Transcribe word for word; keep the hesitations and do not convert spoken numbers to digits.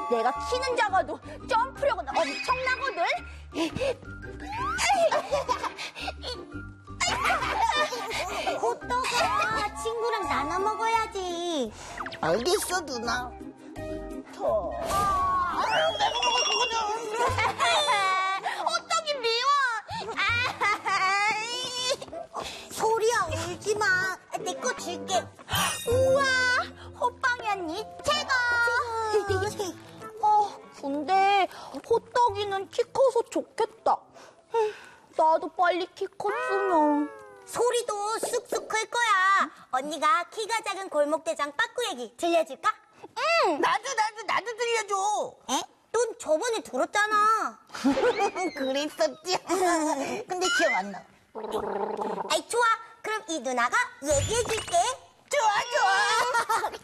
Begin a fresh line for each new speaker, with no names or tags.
내가 키는 작아도 점프력은 엄청나거든.
호떡아, 친구랑 나눠 먹어야지.
알겠어, 누나.
더.
아, 내가 먹을 거거든.
호떡이 미워.
소리야, 울지 마. 내 거 줄게.
우와, 호빵이 언니 최고. 어, 근데 호떡이는 키 커서 좋겠다. 나도 빨리 키 컸으면.
소리도 쑥쑥 클 거야. 언니가 키가 작은 골목대장 빠꾸 얘기 들려줄까?
응.
나도, 나도, 나도 들려줘.
에? 넌 저번에 들었잖아.
그랬었지. 근데 기억 안 나.
아이, 좋아. 그럼 이 누나가 얘기해줄게.
좋아, 좋아.